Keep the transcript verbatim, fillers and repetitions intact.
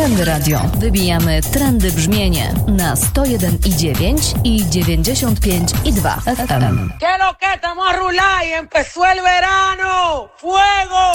Trendy Radio. Wybijamy trendy brzmienie na sto jeden i dziewięć i dziewięćdziesiąt pięć i dwa F M. ¿Qué lo que estamos a rular y empezó el verano? ¡Fuego!